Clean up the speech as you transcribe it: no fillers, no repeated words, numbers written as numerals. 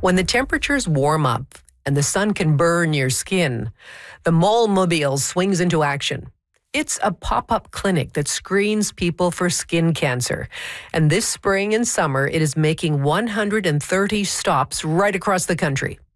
When the temperatures warm up and the sun can burn your skin, the Mole-mobile swings into action. It's a pop-up clinic that screens people for skin cancer. And this spring and summer, it is making 130 stops right across the country.